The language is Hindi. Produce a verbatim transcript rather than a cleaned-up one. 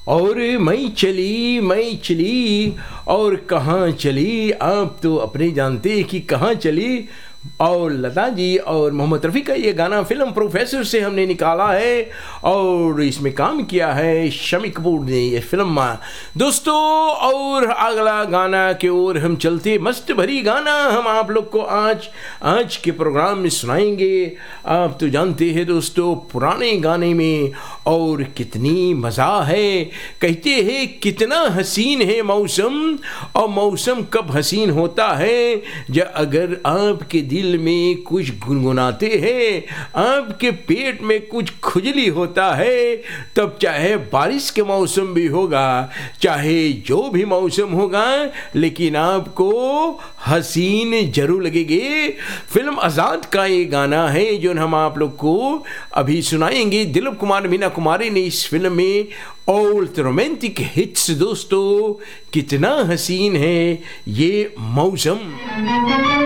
और मैं चली मैं चली और कहाँ चली, आप तो अपने जानते कि कहाँ चली। और लता जी और मोहम्मद रफ़ी का ये गाना फिल्म प्रोफेसर से हमने निकाला है और इसमें काम किया है शम्मी कपूर ने ये फिल्म में दोस्तों। और अगला गाना की ओर हम चलते, मस्त भरी गाना हम आप लोग को आज आज के प्रोग्राम में सुनाएंगे। आप तो जानते हैं दोस्तों पुराने गाने में और कितनी मज़ा है। कहते हैं कितना हसीन है मौसम, और मौसम कब हसीन होता है जब अगर आपके दिल में कुछ गुनगुनाते हैं, आपके पेट में कुछ खुजली होता है, तब चाहे बारिश के मौसम भी होगा, चाहे जो भी मौसम होगा, लेकिन आपको हसीन जरूर लगेगी। फिल्म आज़ाद का ये गाना है जो हम आप लोग को अभी सुनाएंगे। दिलीप कुमार मीना कुमारी ने इस फिल्म में ओल्ड रोमांटिक हिट्स दोस्तों, कितना हसीन है ये मौसम।